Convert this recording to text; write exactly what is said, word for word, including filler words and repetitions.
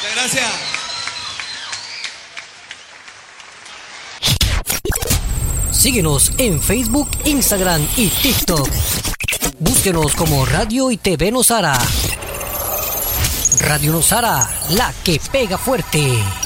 Muchas gracias. Síguenos en Facebook, Instagram y TikTok. Búsquenos como Radio y T V Nosara. Radio Nosara, la que pega fuerte.